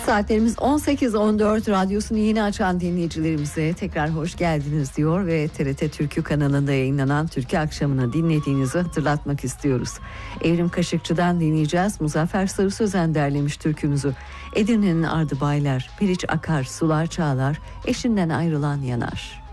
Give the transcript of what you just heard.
Saatlerimiz 18.14. Radyosunu yeni açan dinleyicilerimize tekrar hoş geldiniz diyor ve TRT Türkü kanalında yayınlanan Türkü Akşamı'nı dinlediğinizi hatırlatmak istiyoruz. Evrim Kaşıkçı'dan dinleyeceğiz. Muzaffer Sarı Sözen derlemiş türkümüzü. Edirne'nin ardı baylar, Meriç akar, sular çağlar, eşinden ayrılan yanar.